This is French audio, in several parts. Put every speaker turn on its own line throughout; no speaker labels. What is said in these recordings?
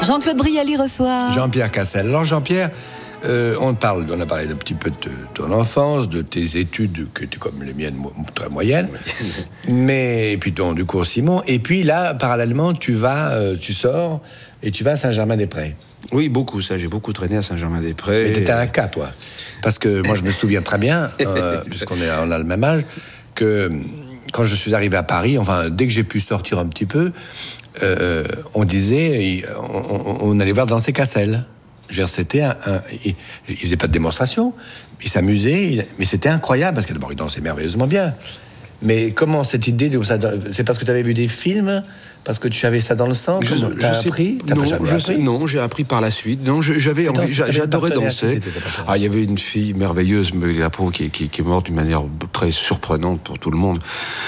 Jean-Claude Brialy reçoit
Jean-Pierre Cassel. Alors Jean-Pierre, on a parlé un petit peu de ton enfance, de tes études qui étaient comme les miennes, très moyennes, mais et puis du cours Simon. Et puis là, parallèlement, tu sors et tu vas à Saint-Germain-des-Prés.
Oui, beaucoup, ça. J'ai beaucoup traîné à Saint-Germain-des-Prés.
Mais t'étais un cas, toi. Parce que moi, je me souviens très bien, puisqu'on a le même âge, que quand je suis arrivé à Paris, enfin, dès que j'ai pu sortir un petit peu, on disait, on allait voir danser Cassel. C'était il faisait pas de démonstration, il s'amusait, mais c'était incroyable, parce que d'abord, il dansait merveilleusement bien. Mais comment cette idée, c'est parce que tu avais vu des films, parce que tu avais ça dans le sang? T'as appris?
Non, j'ai appris par la suite. Non, j'avais envie, j'adorais danser. Il y avait une fille merveilleuse, la pauvre, qui est morte d'une manière très surprenante pour tout le monde.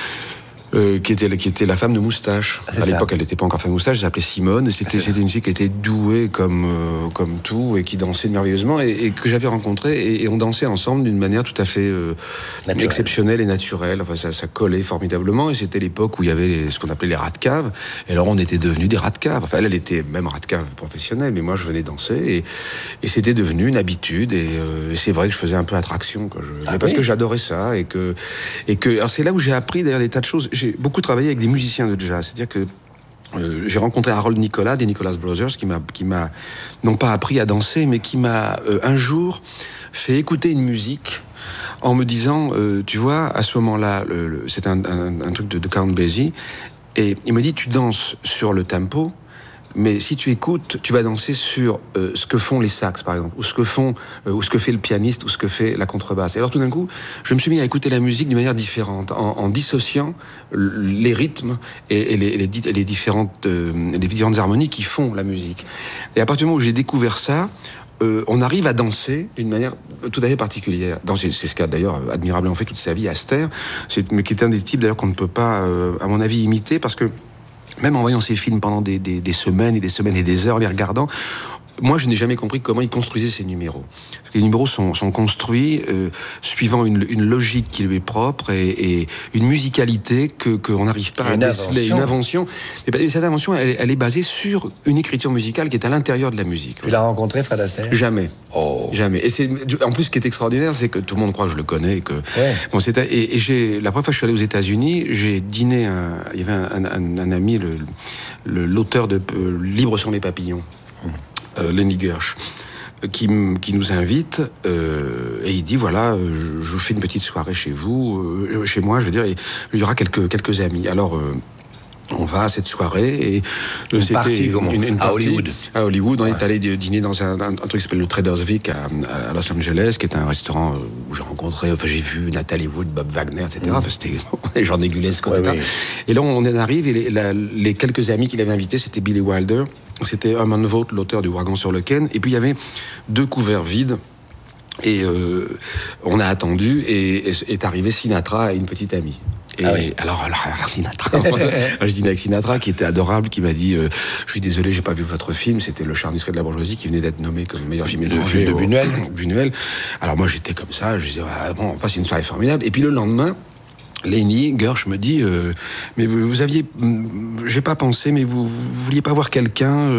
Qui était la femme de Moustache. À l'époque, elle n'était pas encore femme de Moustache, elle s'appelait Simone. C'était une fille qui était douée comme tout et qui dansait merveilleusement et que j'avais rencontrée et on dansait ensemble d'une manière tout à fait exceptionnelle et naturelle. Enfin, ça collait formidablement et c'était l'époque où il y avait ce qu'on appelait les rats de cave. Et alors, on était devenus des rats de cave. Enfin, elle était même rat de cave professionnelle, mais moi, je venais danser et c'était devenu une habitude et c'est vrai que je faisais un peu attraction parce que j'adorais ça et que alors c'est là où j'ai appris d'ailleurs des tas de choses. J'ai beaucoup travaillé avec des musiciens de jazz, c'est-à-dire que j'ai rencontré Harold Nicolas des Nicolas Brothers qui m'a non pas appris à danser, mais qui m'a un jour fait écouter une musique en me disant, tu vois, à ce moment-là, c'est un truc de Count Basie, et il me dit, tu danses sur le tempo, mais si tu écoutes, tu vas danser sur ce que font les sax, par exemple, ou ce que fait le pianiste, ou ce que fait la contrebasse. Et alors tout d'un coup, je me suis mis à écouter la musique d'une manière différente, en dissociant les rythmes et les différentes harmonies qui font la musique. Et à partir du moment où j'ai découvert ça, on arrive à danser d'une manière tout à fait particulière. C'est ce qu'a d'ailleurs admirablement fait toute sa vie Astaire, mais qui est un des types d'ailleurs qu'on ne peut pas, à mon avis, imiter, parce que même en voyant ces films pendant des semaines et des semaines et des heures, les regardant, moi, je n'ai jamais compris comment il construisait ces numéros. Parce que les numéros sont construits suivant une logique qui lui est propre et une musicalité qu'on n'arrive pas à déceler. Une invention. Et cette invention, elle est basée sur une écriture musicale qui est à l'intérieur de la musique.
Tu l'as rencontré, Fred Astaire?
Jamais. Jamais. Et en plus, ce qui est extraordinaire, c'est que tout le monde croit que je le connais. Bon, la première fois que je suis allé aux États-Unis, j'ai dîné. Il y avait un ami, l'auteur de Libres sont les papillons. Lenny Gersh, qui nous invite et il dit voilà, je fais une petite soirée chez vous, chez moi, je veux dire, et il y aura quelques amis. Alors on va à cette soirée et
c'était partie, à Hollywood.
À Hollywood, on est allé dîner dans un truc qui s'appelle le Traders Vic à Los Angeles, qui est un restaurant où j'ai vu Nathalie Wood, Bob Wagner, etc. Enfin, c'était des gens négulesques, etc. Et là, on arrive et les quelques amis qu'il avait invités, c'était Billy Wilder, c'était Herman Vogt, l'auteur du Ouragan sur le Ken, et puis il y avait 2 couverts vides. Et on a attendu et est arrivé Sinatra et une petite amie. Et alors Sinatra, je dînais avec Sinatra qui était adorable, qui m'a dit je suis désolé, j'ai pas vu votre film, c'était Le Charme discret de la bourgeoisie qui venait d'être nommé comme meilleur film étranger
de
Buñuel. Alors moi j'étais comme ça, je disais on passe une soirée formidable. Et puis le lendemain, Lenny Gersh me dit mais vous aviez, j'ai pas pensé, mais vous vouliez pas voir quelqu'un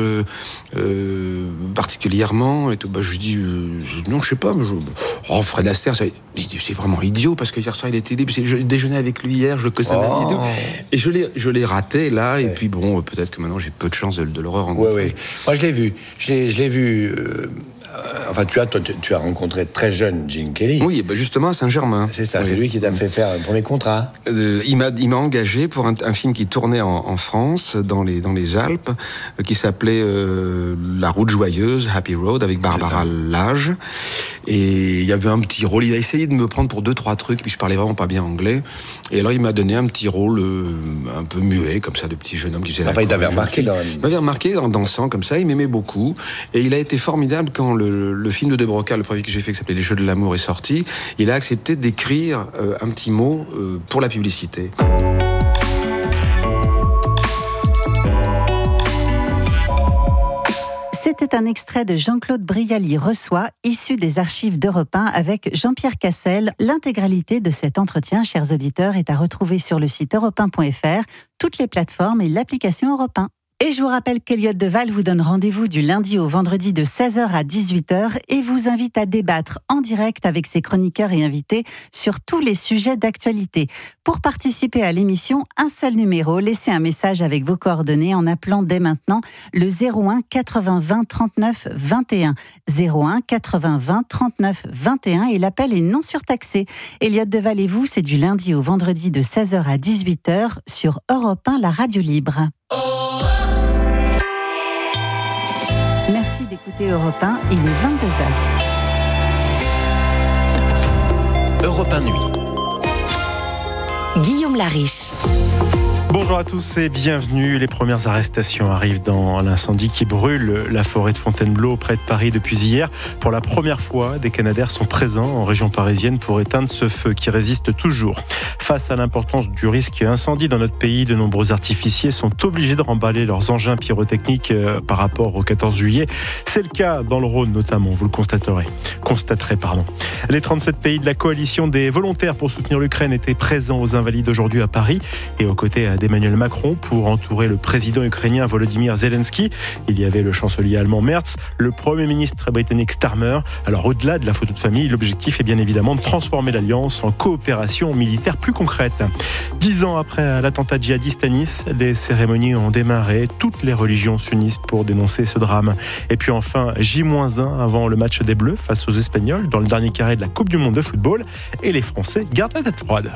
particulièrement et tout. Je dis non, je sais pas. Fred Astaire, c'est vraiment idiot parce que hier soir il était libre. Je déjeunais avec lui hier, je le connaissais et je l'ai raté là. Et puis bon, peut-être que maintenant j'ai peu de chance de le re-rencontrer.
Oui. Moi je l'ai vu. Je l'ai vu. Enfin, tu as rencontré très jeune Gene Kelly.
Oui, justement à Saint-Germain.
C'est ça, c'est lui qui t'a fait faire un premier contrat.
Il m'a engagé pour un film qui tournait en France, dans les Alpes, qui s'appelait La Route Joyeuse, Happy Road, avec Barbara Lage. Et il y avait un petit rôle. Il a essayé de me prendre pour 2-3 trucs, puis je parlais vraiment pas bien anglais. Et alors il m'a donné un petit rôle un peu muet, comme ça, de petit jeune homme qui faisait
il t'avait remarqué
Il m'avait remarqué en dansant comme ça, il m'aimait beaucoup. Et il a été formidable quand le film de Broca, le premier que j'ai fait, qui s'appelait Les Jeux de l'amour, est sorti. Il a accepté d'écrire un petit mot pour la publicité.
C'était un extrait de Jean-Claude Brialy reçoit, issu des archives d'Europe 1 avec Jean-Pierre Cassel. L'intégralité de cet entretien, chers auditeurs, est à retrouver sur le site europe1.fr, toutes les plateformes et l'application Europe 1. Et je vous rappelle qu'Eliott Deval vous donne rendez-vous du lundi au vendredi de 16h à 18h et vous invite à débattre en direct avec ses chroniqueurs et invités sur tous les sujets d'actualité. Pour participer à l'émission, un seul numéro, laissez un message avec vos coordonnées en appelant dès maintenant le 01 80 20 39 21. 01 80 20 39 21 et l'appel est non surtaxé. Eliott Deval et vous, c'est du lundi au vendredi de 16h à 18h sur Europe 1, la radio libre. Merci d'écouter Europe 1, il est 22h.
Europe 1 Nuit.
Guillaume Lariche.
Bonjour à tous et bienvenue. Les premières arrestations arrivent dans l'incendie qui brûle la forêt de Fontainebleau près de Paris depuis hier. Pour la première fois, des Canadair sont présents en région parisienne pour éteindre ce feu qui résiste toujours. Face à l'importance du risque incendie dans notre pays, de nombreux artificiers sont obligés de remballer leurs engins pyrotechniques par rapport au 14 juillet. C'est le cas dans le Rhône notamment, vous le constaterez. Les 37 pays de la coalition des volontaires pour soutenir l'Ukraine étaient présents aux Invalides aujourd'hui à Paris et aux côtés d'Emmanuel Macron pour entourer le président ukrainien Volodymyr Zelensky. Il y avait le chancelier allemand Merz, le premier ministre britannique Starmer. Alors au-delà de la photo de famille, l'objectif est bien évidemment de transformer l'alliance en coopération militaire plus concrète. 10 ans après l'attentat djihadiste à Nice, les cérémonies ont démarré. Toutes les religions s'unissent pour dénoncer ce drame. Et puis enfin, J-1 avant le match des Bleus face aux Espagnols dans le dernier carré de la Coupe du Monde de football. Et les Français gardent la tête froide.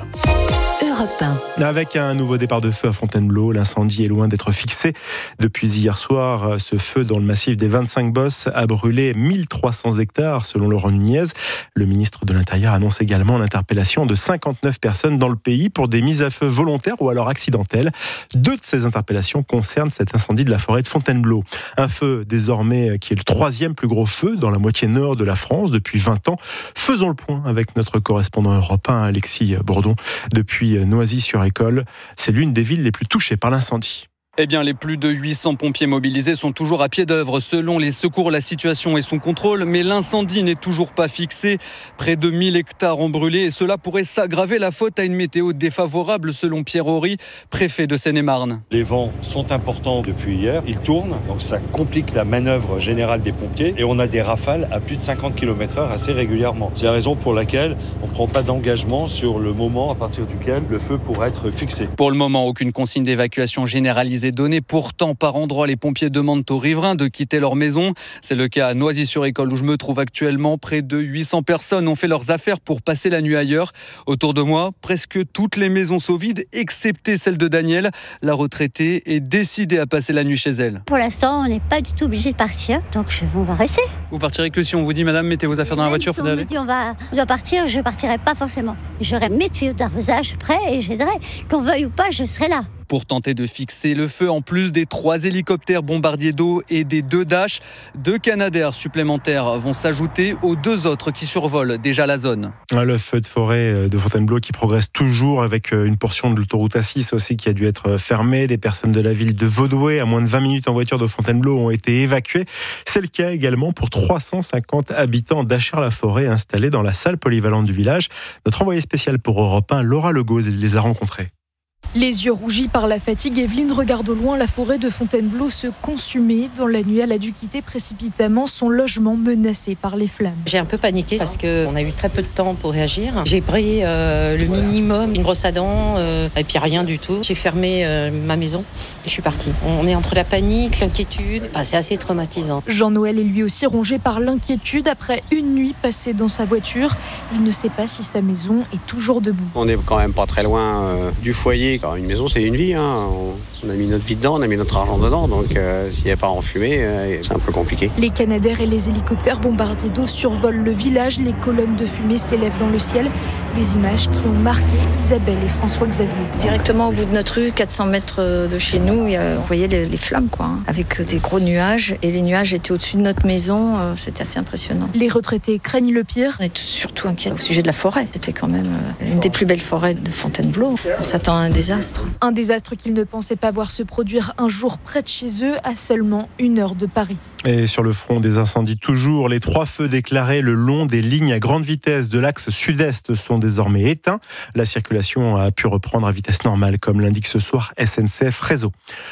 Europe 1.
Avec un nouveau départ de feu à Fontainebleau, l'incendie est loin d'être fixé. Depuis hier soir, ce feu dans le massif des 25 Bosses a brûlé 1300 hectares selon Laurent Nunez. Le ministre de l'Intérieur annonce également l'interpellation de 59 personnes dans le pays pour des mises à feu volontaires ou alors accidentelles. 2 de ces interpellations concernent cet incendie de la forêt de Fontainebleau. Un feu désormais qui est le 3e plus gros feu dans la moitié nord de la France depuis 20 ans. Faisons le point avec notre correspondant européen Alexis Bourdon depuis Noisy-sur-École. C'est l'une des villes les plus touchées par l'incendie.
Eh bien, les plus de 800 pompiers mobilisés sont toujours à pied d'œuvre. Selon les secours, la situation est sous contrôle, mais l'incendie n'est toujours pas fixé. Près de 1000 hectares ont brûlé et cela pourrait s'aggraver, la faute à une météo défavorable, selon Pierre Horry, préfet de Seine-et-Marne.
Les vents sont importants depuis hier, ils tournent, donc ça complique la manœuvre générale des pompiers et on a des rafales à plus de 50 km/h assez régulièrement. C'est la raison pour laquelle on ne prend pas d'engagement sur le moment à partir duquel le feu pourra être fixé.
Pour le moment, aucune consigne d'évacuation généralisée donnée. Pourtant, par endroits, les pompiers demandent aux riverains de quitter leur maison. C'est le cas à Noisy-sur-École où je me trouve actuellement. Près de 800 personnes ont fait leurs affaires pour passer la nuit ailleurs. Autour de moi, presque toutes les maisons sont vides, excepté celle de Danielle. La retraitée est décidée à passer la nuit chez elle.
Pour l'instant, on n'est pas du tout obligé de partir, donc on va rester.
Vous partirez que si on vous dit, madame, mettez vos affaires dans la voiture.
Si on me dit on doit partir, je ne partirai pas forcément. J'aurai mes tuyaux d'arrosage prêts et j'aiderai. Qu'on veuille ou pas, je serai là.
Pour tenter de fixer le feu, en plus des 3 hélicoptères bombardiers d'eau et des 2 Dash, 2 Canadair supplémentaires vont s'ajouter aux 2 autres qui survolent déjà la zone.
Le feu de forêt de Fontainebleau qui progresse toujours avec une portion de l'autoroute A6 aussi qui a dû être fermée. Des personnes de la ville de Vaudoué, à moins de 20 minutes en voiture de Fontainebleau, ont été évacuées. C'est le cas également pour 350 habitants d'Achères-la-Forêt installés dans la salle polyvalente du village. Notre envoyée spéciale pour Europe 1, Laura Legauz, les a rencontrés.
Les yeux rougis par la fatigue, Evelyne regarde au loin la forêt de Fontainebleau se consumer. Dans la nuit, elle a dû quitter précipitamment son logement menacé par les flammes.
J'ai un peu paniqué parce qu'on a eu très peu de temps pour réagir. J'ai pris le minimum, une brosse à dents et puis rien du tout. J'ai fermé ma maison et je suis partie. On est entre la panique, l'inquiétude. C'est assez traumatisant.
Jean-Noël est lui aussi rongé par l'inquiétude après une nuit passée dans sa voiture. Il ne sait pas si sa maison est toujours debout.
On n'est quand même pas très loin du foyer. Alors, une maison, c'est une vie. On a mis notre vie dedans, on a mis notre argent dedans. Donc, s'il n'y a pas en fumée, c'est un peu compliqué.
Les Canadair et les hélicoptères bombardiers d'eau survolent le village. Les colonnes de fumée s'élèvent dans le ciel. Des images qui ont marqué Isabelle et François-Xavier.
Directement au bout de notre rue, 400 mètres de chez nous, vous voyez les flammes, avec des gros nuages. Et les nuages étaient au-dessus de notre maison. C'était assez impressionnant.
Les retraités craignent le pire.
On est surtout inquiets au sujet de la forêt. C'était quand même une des plus belles forêts de Fontainebleau. On s'attend à un désastre.
Un désastre qu'ils ne pensaient pas voir se produire un jour près de chez eux, à seulement 1 heure de Paris.
Et sur le front des incendies toujours, les 3 feux déclarés le long des lignes à grande vitesse de l'axe sud-est sont désormais éteints. La circulation a pu reprendre à vitesse normale, comme l'indique ce soir SNCF Réseau.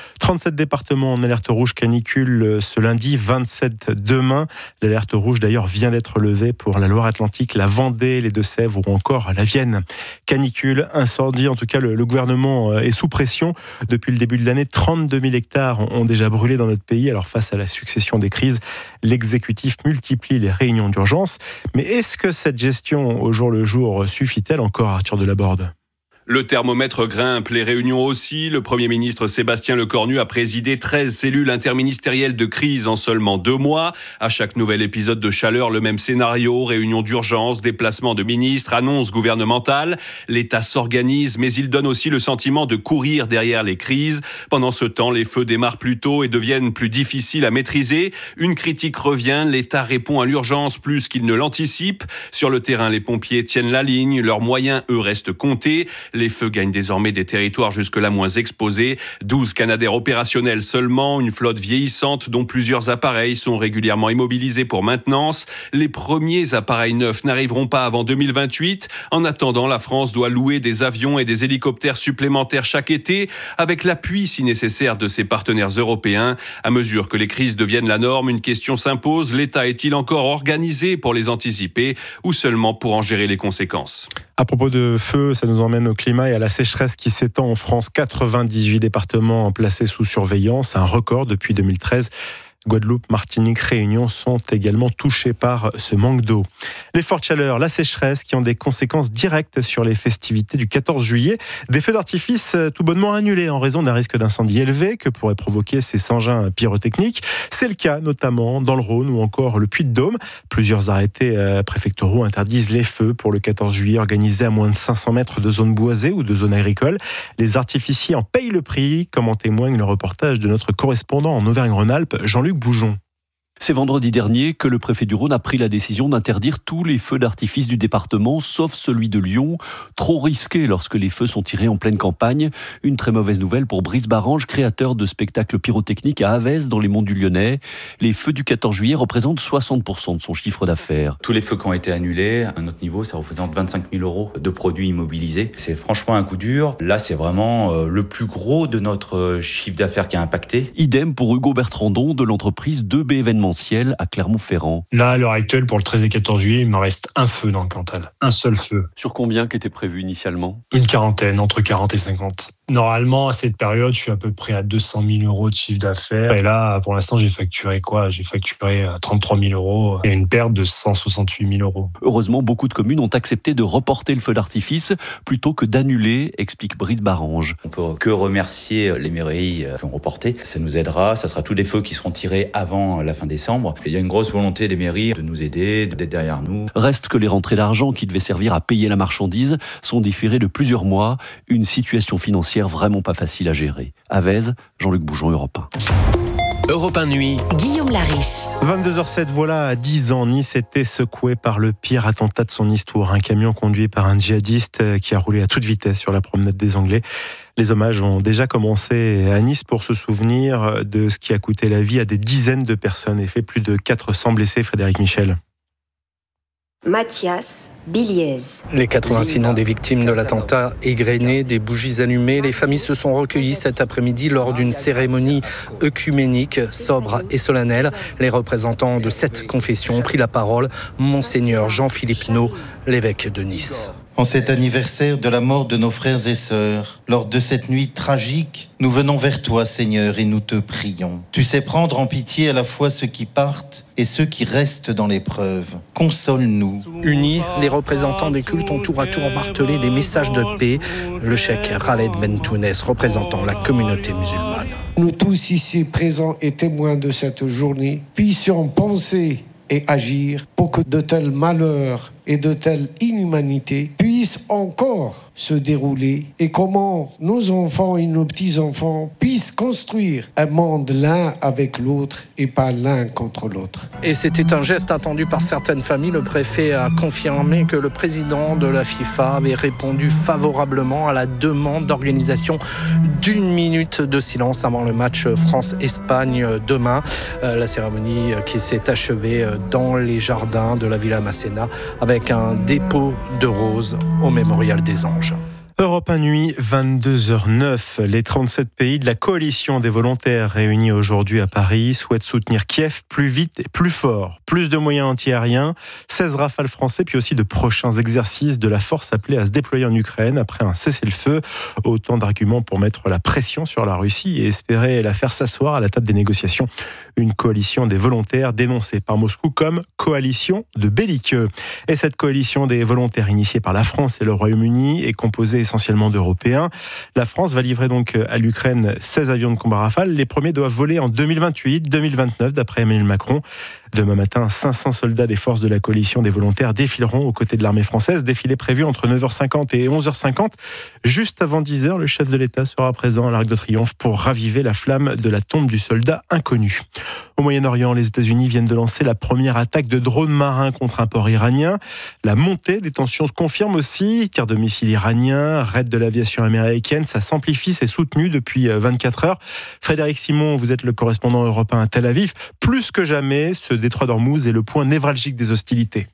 37 départements en alerte rouge canicule ce lundi, 27 demain. L'alerte rouge d'ailleurs vient d'être levée pour la Loire-Atlantique, la Vendée, les Deux-Sèvres ou encore la Vienne. Canicule, incendie, en tout cas le gouvernement est sous pression. Depuis le début de l'année, 32 000 hectares ont déjà brûlé dans notre pays. Alors face à la succession des crises, l'exécutif multiplie les réunions d'urgence. Mais est-ce que cette gestion au jour le jour suffit-elle encore, Arthur Delaborde ?
Le thermomètre grimpe, les réunions aussi. Le Premier ministre Sébastien Lecornu a présidé 13 cellules interministérielles de crise en seulement 2 mois. À chaque nouvel épisode de chaleur, le même scénario, réunion d'urgence, déplacement de ministres, annonce gouvernementale. L'État s'organise, mais il donne aussi le sentiment de courir derrière les crises. Pendant ce temps, les feux démarrent plus tôt et deviennent plus difficiles à maîtriser. Une critique revient, l'État répond à l'urgence plus qu'il ne l'anticipe. Sur le terrain, les pompiers tiennent la ligne, leurs moyens, eux, restent comptés. Les feux gagnent désormais des territoires jusque-là moins exposés. 12 Canadair opérationnels seulement, une flotte vieillissante dont plusieurs appareils sont régulièrement immobilisés pour maintenance. Les premiers appareils neufs n'arriveront pas avant 2028. En attendant, la France doit louer des avions et des hélicoptères supplémentaires chaque été, avec l'appui, si nécessaire, de ses partenaires européens. À mesure que les crises deviennent la norme, une question s'impose. L'État est-il encore organisé pour les anticiper ou seulement pour en gérer les conséquences ?
À propos de feu, ça nous emmène au climat et à la sécheresse qui s'étend en France. 98 départements placés sous surveillance, un record depuis 2013. Guadeloupe, Martinique, Réunion sont également touchés par ce manque d'eau. Les fortes chaleurs, la sécheresse qui ont des conséquences directes sur les festivités du 14 juillet. Des feux d'artifice tout bonnement annulés en raison d'un risque d'incendie élevé que pourraient provoquer ces engins pyrotechniques. C'est le cas notamment dans le Rhône ou encore le Puy-de-Dôme. Plusieurs arrêtés préfectoraux interdisent les feux pour le 14 juillet organisés à moins de 500 mètres de zones boisées ou de zones agricoles. Les artificiers en payent le prix, comme en témoigne le reportage de notre correspondant en Auvergne-Rhône-Alpes, Jean-Luc Boujon.
C'est vendredi dernier que le préfet du Rhône a pris la décision d'interdire tous les feux d'artifice du département, sauf celui de Lyon, trop risqué lorsque les feux sont tirés en pleine campagne. Une très mauvaise nouvelle pour Brice Barange, créateur de spectacles pyrotechniques à Havès, dans les monts du Lyonnais. Les feux du 14 juillet représentent 60% de son chiffre d'affaires.
Tous les feux qui ont été annulés, à notre niveau, ça représente 25 000 € de produits immobilisés. C'est franchement un coup dur. Là, c'est vraiment le plus gros de notre chiffre d'affaires qui a impacté.
Idem pour Hugo Bertrandon de l'entreprise 2B événementiel à Clermont-Ferrand.
Là, à l'heure actuelle, pour le 13 et 14 juillet, il me reste un feu dans le Cantal. Un seul feu.
Sur combien qui était prévu initialement ?
Une quarantaine, entre 40 et 50. Normalement, à cette période, je suis à peu près à 200 000 € de chiffre d'affaires. Et là, pour l'instant, j'ai facturé 33 000 € et une perte de 168 000 €.
Heureusement, beaucoup de communes ont accepté de reporter le feu d'artifice plutôt que d'annuler, explique Brice Barange.
On peut que remercier les mairies qui ont reporté. Ça nous aidera. Ça sera tous les feux qui seront tirés avant la fin décembre. Il y a une grosse volonté des mairies de nous aider, d'être derrière nous.
Reste que les rentrées d'argent qui devaient servir à payer la marchandise sont différées de plusieurs mois. Une situation financière vraiment pas facile à gérer. Havès, Jean-Luc Boujon, Europe 1.
Europe 1 Nuit.
Guillaume Lariche.
22h07, voilà, à 10 ans, Nice était secoué par le pire attentat de son histoire. Un camion conduit par un djihadiste qui a roulé à toute vitesse sur la promenade des Anglais. Les hommages ont déjà commencé à Nice pour se souvenir de ce qui a coûté la vie à des dizaines de personnes et fait plus de 400 blessés. Frédéric Michel.
Mathias Biliez.
Les 80 noms des victimes de l'attentat égrenés, des bougies allumées, les familles se sont recueillies cet après-midi lors d'une cérémonie œcuménique, sobre et solennelle. Les représentants de 7 confessions ont pris la parole. Monseigneur Jean-Philippe Naud, l'évêque de Nice.
En cet anniversaire de la mort de nos frères et sœurs, lors de cette nuit tragique, nous venons vers toi, Seigneur, et nous te prions. Tu sais prendre en pitié à la fois ceux qui partent et ceux qui restent dans l'épreuve. Console-nous.
Unis, les représentants des cultes ont tour à tour martelé des messages de paix. Le cheikh Khaled Bentounès, représentant la communauté musulmane.
Nous tous ici présents et témoins de cette journée, puissions penser et agir pour que de tels malheurs et de telles inhumanités puissent encore se dérouler et comment nos enfants et nos petits-enfants puissent construire un monde l'un avec l'autre et pas l'un contre l'autre.
Et c'était un geste attendu par certaines familles. Le préfet a confirmé que le président de la FIFA avait répondu favorablement à la demande d'organisation d'1 minute de silence avant le match France-Espagne demain. La cérémonie qui s'est achevée dans les jardins de la Villa Masséna avec un dépôt de roses au Mémorial des Anges.
Europe 1 Nuit, 22h09. Les 37 pays de la coalition des volontaires réunis aujourd'hui à Paris souhaitent soutenir Kiev plus vite et plus fort. Plus de moyens antiaériens, 16 rafales français, puis aussi de prochains exercices de la force appelée à se déployer en Ukraine après un cessez-le-feu. Autant d'arguments pour mettre la pression sur la Russie et espérer la faire s'asseoir à la table des négociations. Une coalition des volontaires dénoncée par Moscou comme coalition de belliqueux. Et cette coalition des volontaires initiée par la France et le Royaume-Uni est composée essentiellement d'Européens. La France va livrer donc à l'Ukraine 16 avions de combat Rafale. Les premiers doivent voler en 2028-2029 d'après Emmanuel Macron. Demain matin, 500 soldats des forces de la coalition des volontaires défileront aux côtés de l'armée française. Défilé prévu entre 9h50 et 11h50. Juste avant 10h, le chef de l'État sera présent à l'Arc de Triomphe pour raviver la flamme de la tombe du soldat inconnu. Au Moyen-Orient, les États-Unis viennent de lancer la première attaque de drones marins contre un port iranien. La montée des tensions se confirme aussi. Tirs de missiles iraniens, raid de l'aviation américaine, ça s'amplifie, c'est soutenu depuis 24 heures. Frédéric Simon, vous êtes le correspondant européen à Tel Aviv. Plus que jamais, ce détroit d'Ormuz est le point névralgique des hostilités.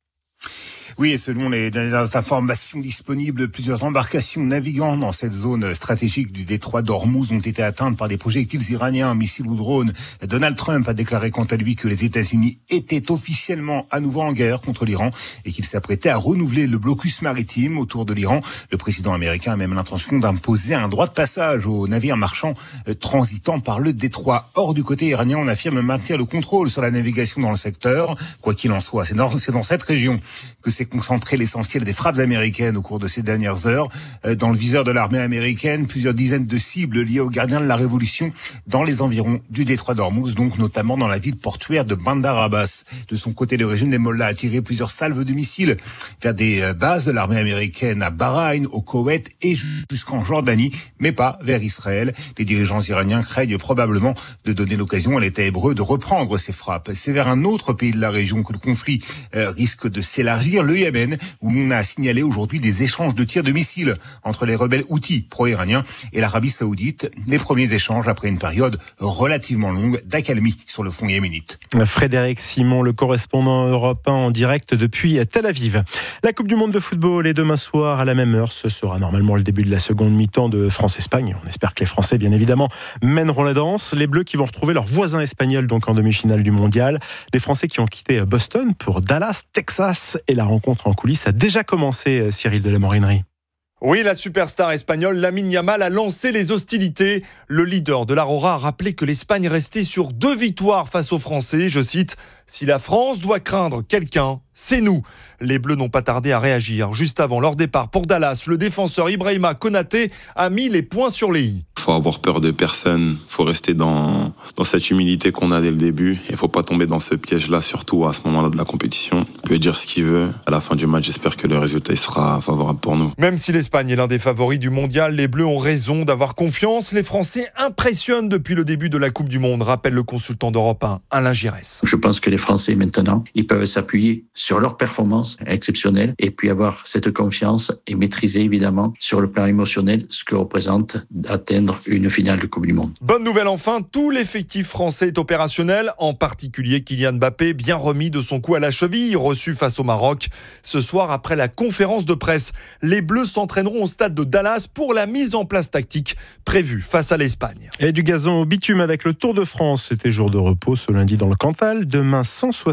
Oui, et selon les dernières informations disponibles, plusieurs embarcations naviguant dans cette zone stratégique du détroit d'Ormuz ont été atteintes par des projectiles iraniens, missiles ou drones. Donald Trump a déclaré quant à lui que les États-Unis étaient officiellement à nouveau en guerre contre l'Iran et qu'ils s'apprêtaient à renouveler le blocus maritime autour de l'Iran. Le président américain a même l'intention d'imposer un droit de passage aux navires marchands transitant par le détroit. Or, du côté iranien, on affirme maintenir le contrôle sur la navigation dans le secteur. Quoi qu'il en soit, c'est dans cette région que s'est concentré l'essentiel des frappes américaines au cours de ces dernières heures. Dans le viseur de l'armée américaine, plusieurs dizaines de cibles liées aux gardiens de la Révolution dans les environs du détroit d'Ormuz, donc notamment dans la ville portuaire de Bandar Abbas. De son côté, le régime des Mollahs a tiré plusieurs salves de missiles vers des bases de l'armée américaine à Bahreïn, au Koweït et jusqu'en Jordanie, mais pas vers Israël. Les dirigeants iraniens craignent probablement de donner l'occasion à l'État hébreu de reprendre ses frappes. C'est vers un autre pays de la région que le conflit risque de s'élargir, le Yémen, où l'on a signalé aujourd'hui des échanges de tirs de missiles entre les rebelles houthis pro-iraniens et l'Arabie saoudite. Les premiers échanges après une période relativement longue d'accalmie sur le front yéménite.
Frédéric Simon, le correspondant européen en direct depuis Tel Aviv. La Coupe du Monde de football est demain soir à la même heure. Ce sera normalement le début de la seconde mi-temps de France-Espagne. On espère que les Français, bien évidemment, mèneront la danse. Les Bleus qui vont retrouver leurs voisins espagnols donc en demi-finale du Mondial. Des Français qui ont quitté Boston pour Dallas, Texas. Et la rencontre en coulisses a déjà commencé, Cyril de la Morinerie.
Oui, la superstar espagnole Lamine Yamal a lancé les hostilités. Le leader de l'Aurora a rappelé que l'Espagne restait sur 2 victoires face aux Français. Je cite, « Si la France doit craindre quelqu'un, c'est nous ». Les Bleus n'ont pas tardé à réagir. Juste avant leur départ pour Dallas, le défenseur Ibrahima Konaté a mis les points sur les i.
Il faut avoir peur de personne, il faut rester dans cette humilité qu'on a dès le début. Il ne faut pas tomber dans ce piège-là, surtout à ce moment-là de la compétition. Il peut dire ce qu'il veut. À la fin du match, j'espère que le résultat sera favorable pour nous.
Même si l'Espagne est l'un des favoris du mondial, les Bleus ont raison d'avoir confiance. Les Français impressionnent depuis le début de la Coupe du Monde, rappelle le consultant d'Europe 1, Alain Giresse.
Je pense que les Français, maintenant, ils peuvent s'appuyer sur leur performance exceptionnelle et puis avoir cette confiance et maîtriser, évidemment, sur le plan émotionnel, ce que représente d'atteindre une finale de Coupe du Monde.
Bonne nouvelle enfin, tout l'effectif français est opérationnel, en particulier Kylian Mbappé, bien remis de son coup à la cheville, reçu face au Maroc. Ce soir, après la conférence de presse, les Bleus s'entraîneront au stade de Dallas pour la mise en place tactique prévue face à l'Espagne.
Et du gazon au bitume avec le Tour de France. C'était jour de repos ce lundi dans le Cantal. Demain,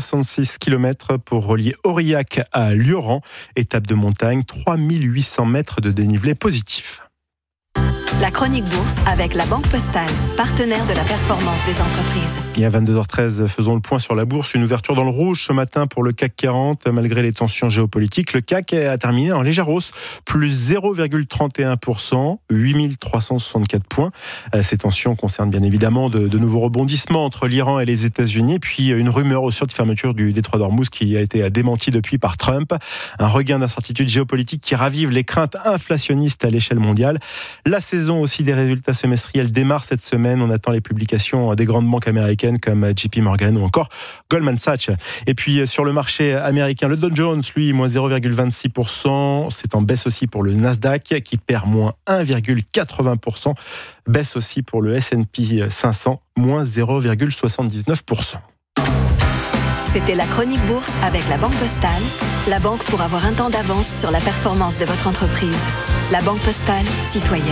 166 km pour relier Aurillac à Lioran. Étape de montagne, 3800 mètres de dénivelé positif.
La chronique bourse avec la Banque Postale, partenaire de la performance des entreprises.
Et à 22h13, faisons le point sur la bourse. Une ouverture dans le rouge ce matin pour le CAC 40. Malgré les tensions géopolitiques, le CAC a terminé en légère hausse, plus 0,31%, 8364 points. Ces tensions concernent bien évidemment de nouveaux rebondissements entre l'Iran et les États-Unis, puis une rumeur aussi de fermeture du détroit d'Ormuz qui a été démentie depuis par Trump. Un regain d'incertitude géopolitique qui ravive les craintes inflationnistes à l'échelle mondiale. La saison aussi des résultats semestriels démarre cette semaine. On attend les publications des grandes banques américaines comme JP Morgan ou encore Goldman Sachs. Et puis sur le marché américain, le Dow Jones, lui, moins 0,26%. C'est en baisse aussi pour le Nasdaq qui perd moins 1,80%. Baisse aussi pour le S&P 500, moins 0,79%.
C'était la chronique bourse avec la Banque Postale. La banque pour avoir un temps d'avance sur la performance de votre entreprise. La Banque Postale, citoyenne.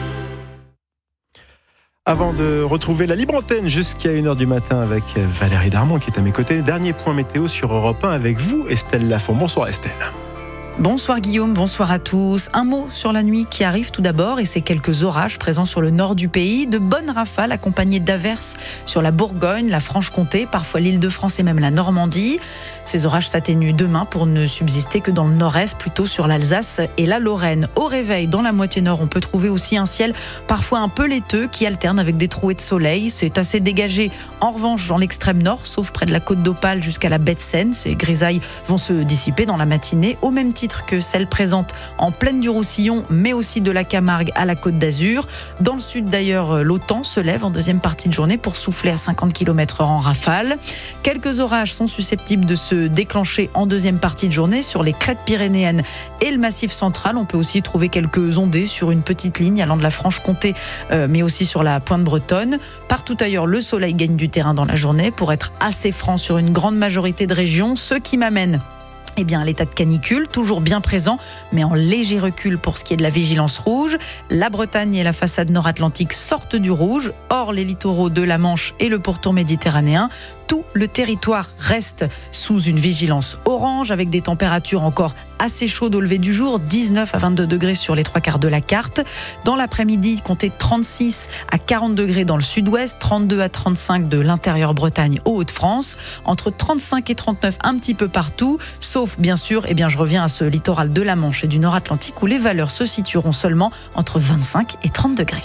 Avant de retrouver la libre antenne jusqu'à 1h du matin avec Valérie Darmon qui est à mes côtés. Dernier point météo sur Europe 1 avec vous, Estelle Lafont. Bonsoir Estelle.
Bonsoir Guillaume, bonsoir à tous. Un mot sur la nuit qui arrive tout d'abord et c'est quelques orages présents sur le nord du pays. De bonnes rafales accompagnées d'averses sur la Bourgogne, la Franche-Comté, parfois l'Île-de-France et même la Normandie. Ces orages s'atténuent demain pour ne subsister que dans le nord-est, plutôt sur l'Alsace et la Lorraine. Au réveil, dans la moitié nord, on peut trouver aussi un ciel parfois un peu laiteux qui alterne avec des trouées de soleil. C'est assez dégagé en revanche dans l'extrême nord, sauf près de la côte d'Opale jusqu'à la baie de Seine. Ces grisailles vont se dissiper dans la matinée, au même titre que celles présentes en plaine du Roussillon, mais aussi de la Camargue à la Côte d'Azur. Dans le sud d'ailleurs, l'OTAN se lève en deuxième partie de journée pour souffler à 50 km/h en rafale. Quelques orages sont susceptibles de se déclencher en deuxième partie de journée sur les crêtes pyrénéennes et le massif central. On peut aussi trouver quelques ondées sur une petite ligne allant de la Franche-Comté, mais aussi sur la pointe bretonne. Partout ailleurs, le soleil gagne du terrain dans la journée pour être assez franc sur une grande majorité de régions, ce qui m'amène l'état de canicule, toujours bien présent, mais en léger recul pour ce qui est de la vigilance rouge. La Bretagne et la façade nord-atlantique sortent du rouge. Or, les littoraux de la Manche et le pourtour méditerranéen, tout le territoire reste sous une vigilance orange avec des températures encore assez chaudes au lever du jour, 19 à 22 degrés sur les trois quarts de la carte. Dans l'après-midi, comptez 36 à 40 degrés dans le sud-ouest, 32 à 35 de l'intérieur Bretagne aux Hauts-de-France, entre 35 et 39 un petit peu partout, sauf bien sûr, je reviens à ce littoral de la Manche et du Nord-Atlantique où les valeurs se situeront seulement entre 25 et 30 degrés.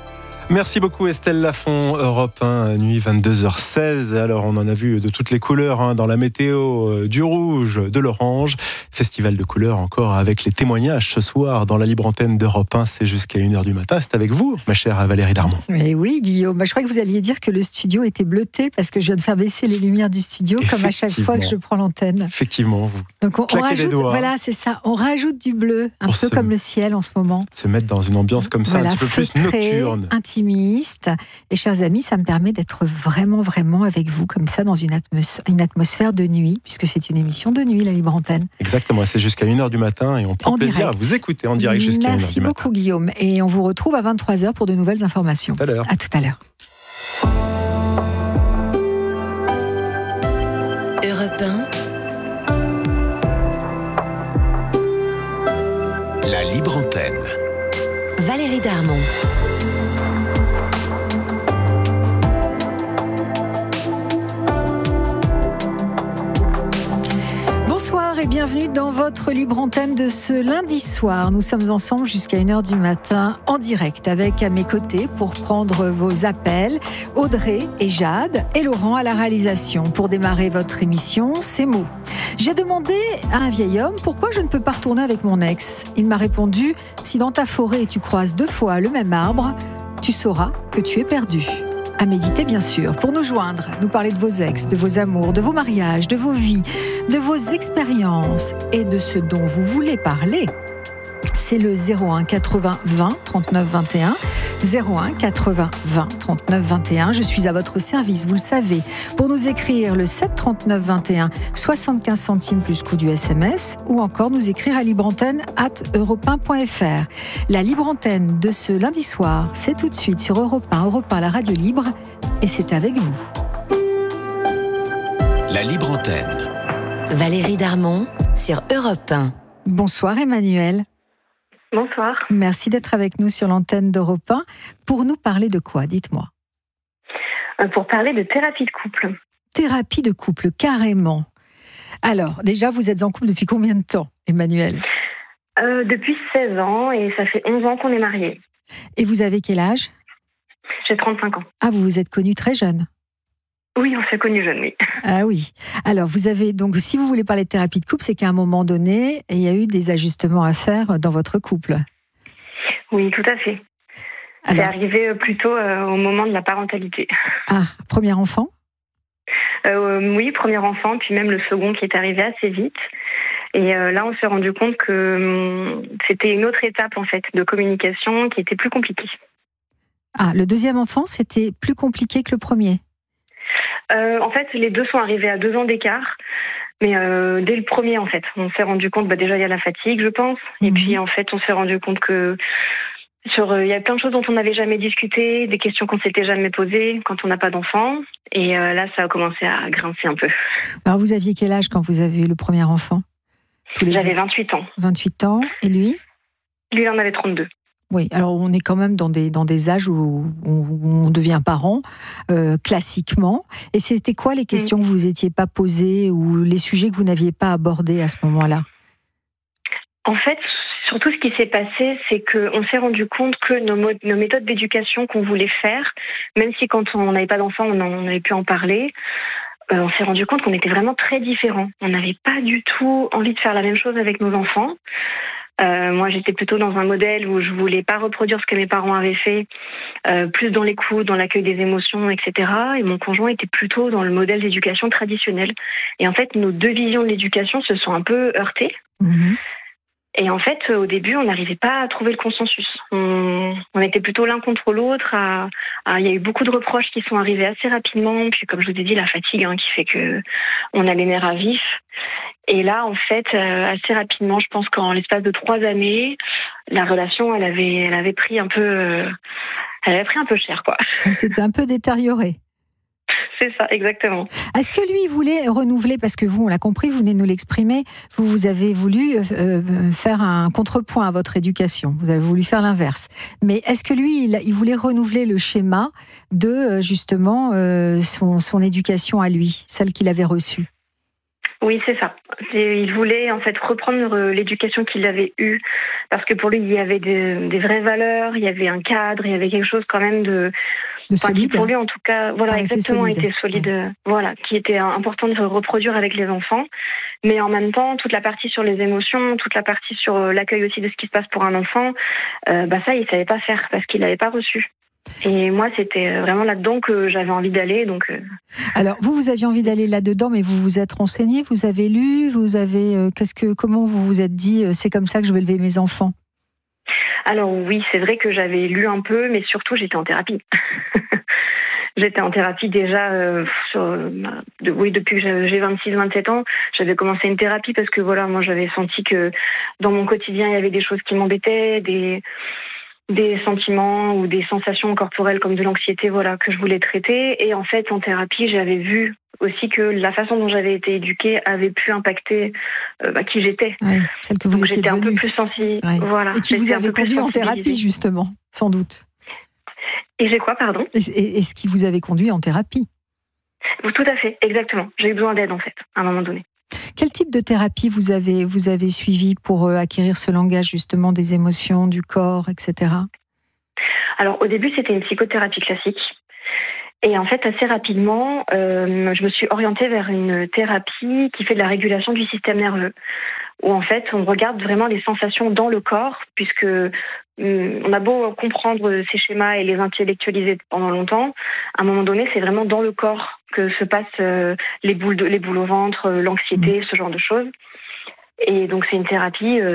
Merci beaucoup Estelle Lafont, Europe 1, nuit 22h16. Alors on en a vu de toutes les couleurs dans la météo, du rouge, de l'orange. Festival de couleurs encore avec les témoignages ce soir dans la libre antenne d'Europe 1. C'est jusqu'à 1h du matin. C'est avec vous, ma chère Valérie Darmon.
Mais oui Guillaume, je crois que vous alliez dire que le studio était bleuté parce que je viens de faire baisser les lumières du studio comme à chaque fois que je prends l'antenne.
Effectivement, vous
donc on rajoute, voilà c'est ça, on rajoute du bleu, un peu comme le ciel en ce moment.
Se mettre dans une ambiance comme ça, un petit peu plus nocturne.
Intimiste. Et chers amis, ça me permet d'être vraiment avec vous comme ça dans une atmosphère de nuit, puisque c'est une émission de nuit, la libre antenne.
Exactement, c'est jusqu'à 1h du matin et on prend plaisir à vous écouter en direct jusqu'à 1h du matin.
Merci beaucoup Guillaume. Et on vous retrouve à 23h pour de nouvelles informations.
À tout à l'heure.
À tout à l'heure.
Europe 1.
La libre antenne.
Valérie Darmon.
Bonsoir et bienvenue dans votre libre antenne de ce lundi soir. Nous sommes ensemble jusqu'à 1h du matin en direct avec à mes côtés pour prendre vos appels Audrey et Jade et Laurent à la réalisation. Pour démarrer votre émission, ces mots. J'ai demandé à un vieil homme pourquoi je ne peux pas retourner avec mon ex. Il m'a répondu, si dans ta forêt tu croises 2 fois le même arbre, tu sauras que tu es perdu. À méditer bien sûr. Pour nous joindre, nous parler de vos ex, de vos amours, de vos mariages, de vos vies, de vos expériences et de ce dont vous voulez parler. C'est le 01 80 20 39 21. 01 80 20 39 21. Je suis à votre service, vous le savez. Pour nous écrire le 7 39 21, 75 centimes plus coût du SMS, ou encore nous écrire à libreantenne@europe1.fr. La libre antenne de ce lundi soir, c'est tout de suite sur Europe 1, Europe 1, la radio libre, et c'est avec vous.
La libre antenne.
Valérie Darmon sur Europe 1.
Bonsoir Emmanuel. Bonsoir. Merci d'être avec nous sur l'antenne d'Europe 1. Pour nous parler de quoi, dites-moi?
Pour parler de thérapie de couple.
Thérapie de couple, carrément. Alors, déjà, vous êtes en couple depuis combien de temps, Emmanuel?
Depuis 16 ans et ça fait 11 ans qu'on est mariés.
Et vous avez quel âge?
J'ai 35 ans.
Ah, vous vous êtes connus très jeune?
Oui, on s'est connus jeunes, oui.
Ah oui. Alors, vous avez donc, si vous voulez parler de thérapie de couple, c'est qu'à un moment donné, il y a eu des ajustements à faire dans votre couple.
Oui, tout à fait. C'est arrivé plutôt au moment de la parentalité.
Ah, premier enfant?
Oui, premier enfant, puis même le second qui est arrivé assez vite. Et là, on s'est rendu compte que c'était une autre étape en fait de communication qui était plus compliquée.
Ah, le deuxième enfant, c'était plus compliqué que le premier?
En fait, les deux sont arrivés à 2 ans d'écart. Mais dès le premier, en fait, on s'est rendu compte, déjà, il y a la fatigue, je pense. Et puis, en fait, on s'est rendu compte que il y a plein de choses dont on n'avait jamais discuté, des questions qu'on s'était jamais posées quand on n'a pas d'enfant. Et là, ça a commencé à grincer un peu.
Alors, vous aviez quel âge quand vous avez eu le premier enfant?
J'avais 28 ans.
28 ans. Et lui?
Lui, il en avait 32.
Oui, alors on est quand même dans des âges où on devient parent, classiquement. Et c'était quoi les questions que vous n'étiez pas posées ou les sujets que vous n'aviez pas abordés à ce moment-là?
En fait, surtout ce qui s'est passé, c'est qu'on s'est rendu compte que nos méthodes d'éducation qu'on voulait faire, même si quand on n'avait pas d'enfant, on avait pu en parler, on s'est rendu compte qu'on était vraiment très différents. On n'avait pas du tout envie de faire la même chose avec nos enfants. Moi, j'étais plutôt dans un modèle où je voulais pas reproduire ce que mes parents avaient fait, plus dans l'écoute, dans l'accueil des émotions, etc. Et mon conjoint était plutôt dans le modèle d'éducation traditionnel. Et en fait, nos deux visions de l'éducation se sont un peu heurtées. Et en fait, au début, on n'arrivait pas à trouver le consensus. On était plutôt l'un contre l'autre. Il y a eu beaucoup de reproches qui sont arrivés assez rapidement. Puis, comme je vous ai dit, la fatigue qui fait que on a les nerfs à vif. Et là, en fait, assez rapidement, je pense qu'en l'espace de 3 années, la relation, elle avait pris un peu cher, quoi.
Elle s'était un peu détériorée.
C'est ça, exactement.
Est-ce que lui voulait renouveler, parce que vous, on l'a compris, vous venez de nous l'exprimer, vous avez voulu faire un contrepoint à votre éducation, vous avez voulu faire l'inverse. Mais est-ce que lui, il voulait renouveler le schéma de, justement, son éducation à lui, celle qu'il avait reçue?
Oui, c'est ça. Il voulait en fait reprendre l'éducation qu'il avait eue, parce que pour lui, il y avait des vraies valeurs, il y avait un cadre, il y avait quelque chose quand même de solide. Qui pour lui, en tout cas, voilà, exactement, était solide. Voilà, qui était important de reproduire avec les enfants. Mais en même temps, toute la partie sur les émotions, toute la partie sur l'accueil aussi de ce qui se passe pour un enfant, ça, il savait pas faire parce qu'il l'avait pas reçu. Et moi, c'était vraiment là-dedans que j'avais envie d'aller. Donc,
Alors, vous aviez envie d'aller là-dedans, mais vous vous êtes renseigné, vous avez lu, vous avez comment vous vous êtes dit c'est comme ça que je vais élever mes enfants?
Alors oui, c'est vrai que j'avais lu un peu, mais surtout j'étais en thérapie. J'étais en thérapie déjà depuis que j'ai 26-27 ans. J'avais commencé une thérapie parce que voilà, moi j'avais senti que dans mon quotidien il y avait des choses qui m'embêtaient, des sentiments ou des sensations corporelles comme de l'anxiété, voilà, que je voulais traiter. Et en fait, en thérapie, j'avais vu aussi que la façon dont j'avais été éduquée avait pu impacter qui j'étais.
Oui, celle que vous
Donc,
étiez
j'étais
devenue.
un peu plus sensible.
Ouais.
Voilà,
et qui vous avait conduit en thérapie, justement, sans doute.
Et j'ai quoi, pardon?
Et ce qui vous avait conduit en thérapie.
Tout à fait, exactement. J'ai eu besoin d'aide, en fait, à un moment donné.
Quel type de thérapie vous avez suivi pour acquérir ce langage, justement, des émotions, du corps, etc.
Alors, au début, c'était une psychothérapie classique. Et en fait, assez rapidement, je me suis orientée vers une thérapie qui fait de la régulation du système nerveux, où en fait, on regarde vraiment les sensations dans le corps, puisque on a beau comprendre ces schémas et les intellectualiser pendant longtemps, à un moment donné, c'est vraiment dans le corps que se passent les boules au ventre, l'anxiété, ce genre de choses. Et donc, c'est une thérapie